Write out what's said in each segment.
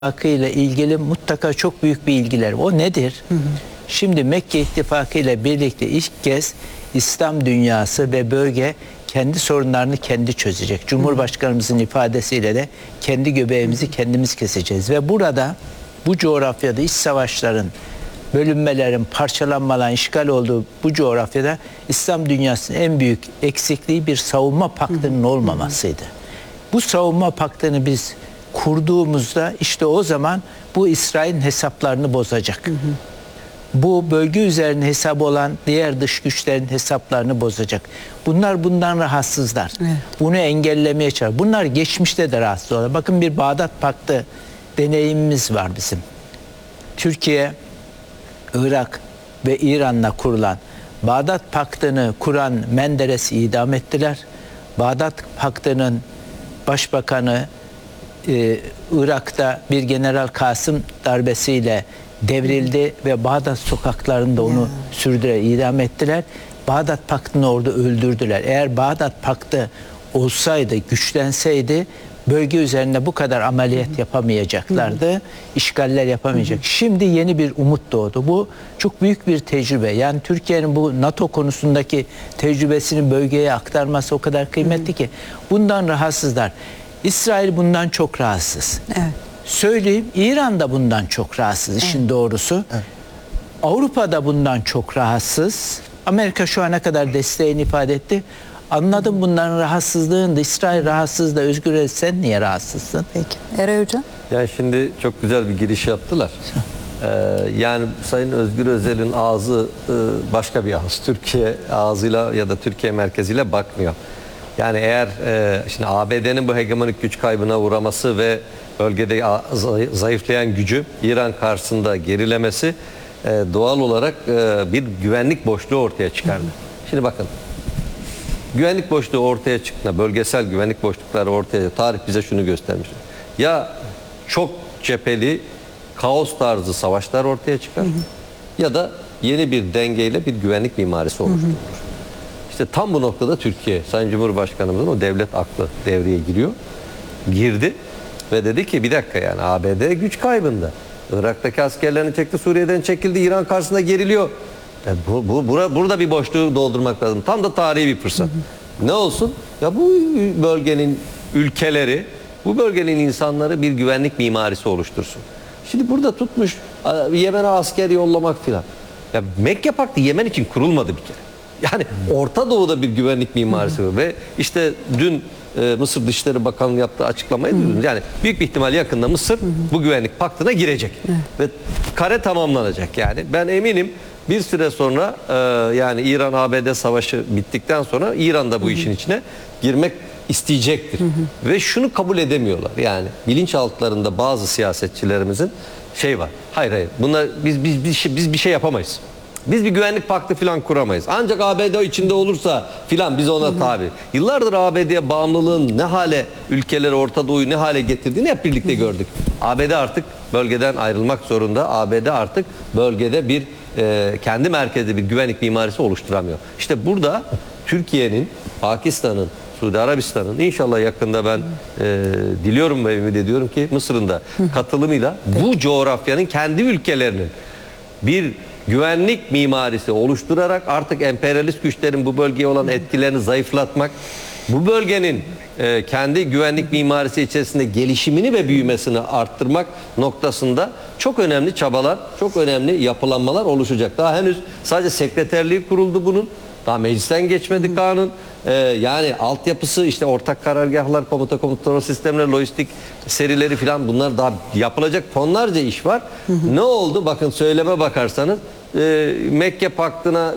İttifakı ile ilgili mutlaka çok büyük bir ilgiler. O nedir? Şimdi Mekke İttifakı ile birlikte ilk kez İslam dünyası ve bölge kendi sorunlarını kendi çözecek. Cumhurbaşkanımızın ifadesiyle de kendi göbeğimizi kendimiz keseceğiz. Ve burada bu coğrafyada iç savaşların, bölünmelerin, parçalanmaların işgal olduğu bu coğrafyada İslam dünyasının en büyük eksikliği bir savunma paktının olmamasıydı. Bu savunma paktını biz kurduğumuzda işte o zaman bu İsrail'in hesaplarını bozacak. Bu bölge üzerine hesabı olan diğer dış güçlerin hesaplarını bozacak. Bunlar bundan rahatsızlar. Evet. Bunu engellemeye çalışıyor. Bunlar geçmişte de rahatsız oluyor. Bakın bir Bağdat Paktı deneyimimiz var bizim. Türkiye, Irak ve İran'la kurulan Bağdat Paktı'nı kuran Menderes'i idam ettiler. Bağdat Paktı'nın başbakanı Irak'ta bir General Kasım darbesiyle devrildi ve Bağdat sokaklarında onu sürdüler, idam ettiler. Bağdat Paktı'nı orada öldürdüler. Eğer Bağdat Paktı olsaydı, güçlenseydi bölge üzerinde bu kadar ameliyat yapamayacaklardı. İşgaller yapamayacak. Şimdi yeni bir umut doğdu. Bu çok büyük bir tecrübe. Yani Türkiye'nin bu NATO konusundaki tecrübesini bölgeye aktarması o kadar kıymetli ki bundan rahatsızlar. İsrail bundan çok rahatsız. Evet. Söyleyeyim, İran da bundan çok rahatsız, işin doğrusu. Evet. Avrupa da bundan çok rahatsız. Amerika şu ana kadar desteğini ifade etti. Anladım bunların rahatsızlığını da. İsrail rahatsız da. Özgür Özel, sen niye rahatsızsın? Peki. Eray Hocam? Yani şimdi çok güzel bir giriş yaptılar. Yani Sayın Özgür Özel'in ağzı başka bir ağız. Türkiye ağzıyla ya da Türkiye merkeziyle bakmıyor. Yani eğer şimdi ABD'nin bu hegemonik güç kaybına uğraması ve bölgede zayıflayan gücü İran karşısında gerilemesi doğal olarak bir güvenlik boşluğu ortaya çıkardı. Şimdi bakın, güvenlik boşluğu ortaya çıktığında, bölgesel güvenlik boşlukları ortaya, tarih bize şunu göstermiş. Ya çok cepheli, kaos tarzı savaşlar ortaya çıkar ya da yeni bir dengeyle bir güvenlik mimarisi oluşturulur. İşte tam bu noktada Türkiye, Sayın Cumhurbaşkanımızın o devlet aklı devreye girdi ve dedi ki bir dakika, yani ABD güç kaybında. Irak'taki askerlerini çekti, Suriye'den çekildi, İran karşısında geriliyor. Yani burada bir boşluğu doldurmak lazım. Tam da tarihi bir fırsat. Ne olsun? Ya bu bölgenin ülkeleri, bu bölgenin insanları bir güvenlik mimarisi oluştursun. Şimdi burada tutmuş Yemen'e asker yollamak filan. Ya Mekke Paktı Yemen için kurulmadı bir kere. Yani Orta Doğu'da bir güvenlik mimarisi var ve işte dün Mısır Dışişleri Bakanlığı yaptığı açıklamayı duydunuz. Yani büyük bir ihtimal yakında Mısır bu güvenlik paktına girecek ve kare tamamlanacak yani. Ben eminim bir süre sonra yani İran-ABD savaşı bittikten sonra İran da bu işin içine girmek isteyecektir. Ve şunu kabul edemiyorlar. Yani bilinçaltlarında bazı siyasetçilerimizin şey var. Hayır. Bunlar biz bir şey yapamayız. Biz bir güvenlik paktı falan kuramayız. Ancak ABD içinde olursa filan biz ona tabi. Yıllardır ABD'ye bağımlılığın ne hale ülkeleri, Orta Doğu'yu ne hale getirdiğini hep birlikte gördük. ABD artık bölgeden ayrılmak zorunda. ABD artık bölgede bir kendi merkezde bir güvenlik mimarisi oluşturamıyor. İşte burada Türkiye'nin, Pakistan'ın, Suudi Arabistan'ın inşallah yakında ben diliyorum ve ümit ediyorum ki Mısır'ın da katılımıyla bu coğrafyanın kendi ülkelerinin bir güvenlik mimarisi oluşturarak artık emperyalist güçlerin bu bölgeye olan etkilerini zayıflatmak, bu bölgenin kendi güvenlik mimarisi içerisinde gelişimini ve büyümesini arttırmak noktasında çok önemli çabalar, çok önemli yapılanmalar oluşacak. Daha henüz sadece sekreterliği kuruldu bunun. Daha meclisten geçmedi kanun. Yani altyapısı, işte ortak karargahlar, komuta sistemleri, lojistik serileri falan, bunlar daha yapılacak tonlarca iş var. Ne oldu? Bakın söyleme bakarsanız Mekke Paktı'na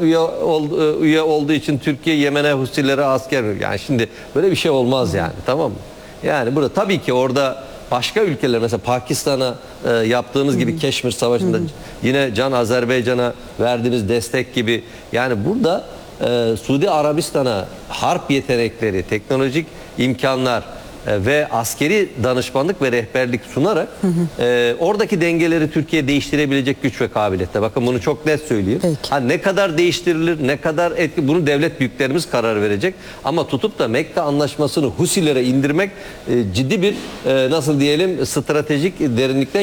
üye olduğu için Türkiye Yemen'e Husilere asker. Yani şimdi böyle bir şey olmaz yani, tamam mı? Yani burada tabii ki orada başka ülkeler, mesela Pakistan'a yaptığımız gibi Keşmir Savaşı'nda yine Can Azerbaycan'a verdiğimiz destek gibi, yani burada Suudi Arabistan'a harp yetenekleri, teknolojik imkanlar ve askeri danışmanlık ve rehberlik sunarak oradaki dengeleri Türkiye değiştirebilecek güç ve kabiliyette. Bakın bunu çok net söyleyeyim. Peki. Ha, ne kadar değiştirilir, ne kadar etki, bunu devlet büyüklerimiz karar verecek. Ama tutup da Mekke Anlaşması'nı Husilere indirmek ciddi bir nasıl diyelim stratejik derinlikten